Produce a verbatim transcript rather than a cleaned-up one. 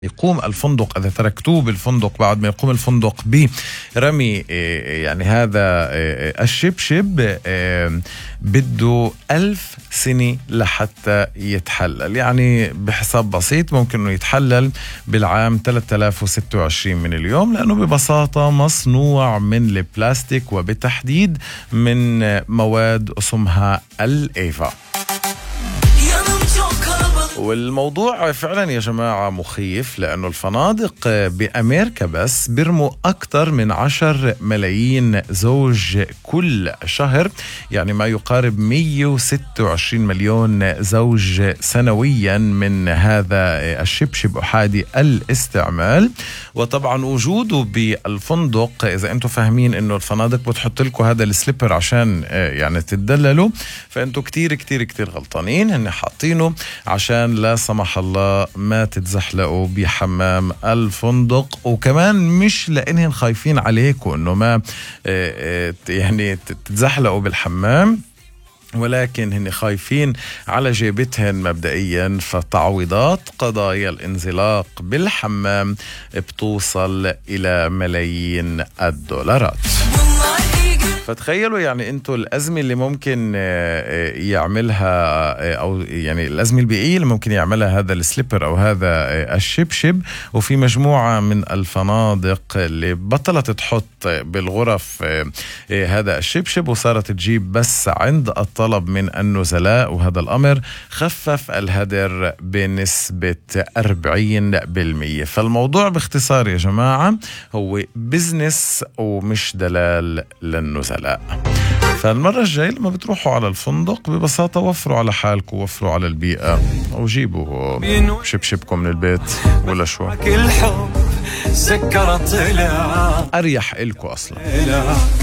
يقوم الفندق إذا تركتوه بالفندق بعد ما يقوم الفندق برمي يعني هذا الشبشب بده ألف سنة لحتى يتحلل. يعني بحساب بسيط ممكن أنه يتحلل بالعام ثلاثة آلاف وستة وعشرين من اليوم، لأنه ببساطة مصنوع من البلاستيك وبالتحديد من مواد اسمها الإيفا. والموضوع فعلا يا جماعة مخيف، لأنه الفنادق بأمريكا بس بيرموا أكثر من عشر ملايين زوج كل شهر، يعني ما يقارب مية وستة وعشرين مليون زوج سنويا من هذا الشبشب أحادي الاستعمال. وطبعا وجوده بالفندق، إذا أنتم فاهمين أنه الفنادق بتحط لكم هذا السليبر عشان يعني تتدللوا، فأنتم كتير كتير كتير غلطانين. هن حاطينه عشان لا سمح الله ما تتزحلقوا بحمام الفندق، وكمان مش لأنهم خايفين عليكم انه ما يعني تتزحلقوا بالحمام، ولكن هن خايفين على جيبتهن مبدئيا. فتعويضات قضايا الانزلاق بالحمام بتوصل إلى ملايين الدولارات. فتخيلوا يعني انتوا الأزمة اللي ممكن يعملها، أو يعني الأزمة البيئية اللي ممكن يعملها هذا السليبر أو هذا الشبشب. وفي مجموعة من الفنادق اللي بطلت تحط بالغرف هذا الشبشب وصارت تجيب بس عند الطلب من النزلاء، وهذا الأمر خفف الهدر بنسبة أربعين بالمية. فالموضوع باختصار يا جماعة هو بزنس ومش دلال للنزلاء. لا. فالمرة الجاية لما بتروحوا على الفندق ببساطة وفروا على حالكم، وفروا على البيئة، وجيبوا شبشبكم من البيت ولا شو أريح إلكم أصلا.